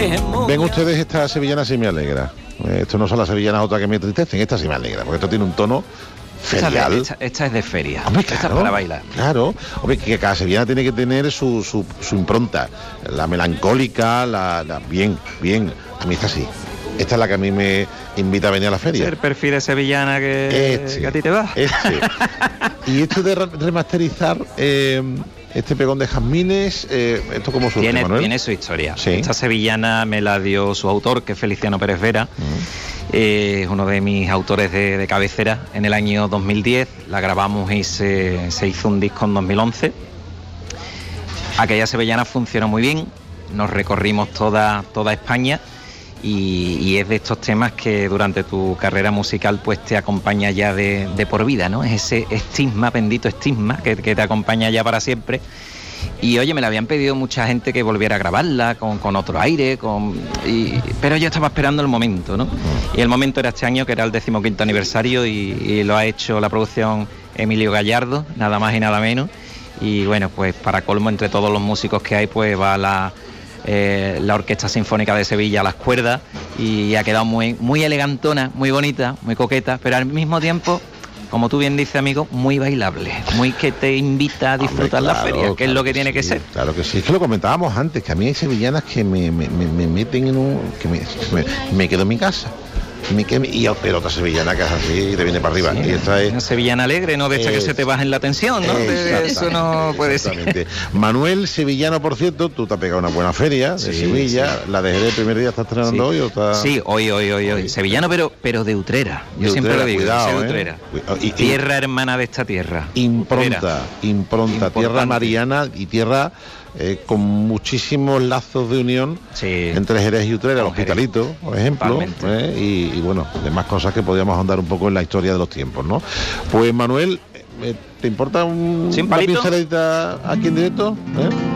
Ven ustedes, esta sevillana sí me alegra. Esto no son las sevillanas otras que me entristecen, esta sí me alegra, porque esto tiene un tono ferial. Esta es de feria. Hombre, esta claro, es para bailar. Claro, hombre, que cada sevillana tiene que tener su impronta, la melancólica, bien, a mí esta sí. Esta es la que a mí me invita a venir a la feria. El perfil de sevillana que a ti te va. Y esto de remasterizar este pegón de jazmines, ¿esto cómo surge, Manuel? Tiene su historia. Sí. Esta sevillana me la dio su autor, que es Feliciano Pérez Vera. Es uno de mis autores de cabecera. En el año 2010 la grabamos y se hizo un disco en 2011. Aquella sevillana funcionó muy bien. Nos recorrimos toda España. Y es de estos temas que durante tu carrera musical pues te acompaña ya de por vida, ¿no? Es ese estigma, bendito estigma, que te acompaña ya para siempre. Y oye, me la habían pedido mucha gente que volviera a grabarla con otro aire, pero yo estaba esperando el momento, ¿no? Y el momento era este año, que era el 15º aniversario, y lo ha hecho la producción Emilio Gallardo, nada más y nada menos. Y bueno, pues para colmo, entre todos los músicos que hay, pues va la Orquesta Sinfónica de Sevilla a las cuerdas, y ha quedado muy elegantona, muy bonita, muy coqueta, pero al mismo tiempo, como tú bien dices, amigo, muy bailable, muy que te invita a disfrutar la feria, que es lo que tiene que ser. Claro que sí, es que lo comentábamos antes, que a mí hay sevillanas que me meten en un... que me quedo en mi casa. Pero otra sevillana que es así y te viene para arriba. Sí, y esta es una sevillana alegre, no de esta que se te baja en la tensión, ¿no? Eso no puede ser. Manuel, sevillano, por cierto, tú te has pegado una buena feria de Sevilla. Sí. La de Jerez el primer día, ¿estás estrenando hoy o está...? Sí, hoy. Sevillano, pero de Utrera. Yo siempre lo digo, cuidado, de Utrera. Tierra hermana de esta tierra. Impronta, tierra mariana y tierra... con muchísimos lazos de unión entre Jerez y Utrera, el Hospitalito, por ejemplo, y bueno, demás cosas que podríamos ahondar un poco en la historia de los tiempos, ¿no? Pues Manuel, ¿te importa una pinceladita aquí en directo?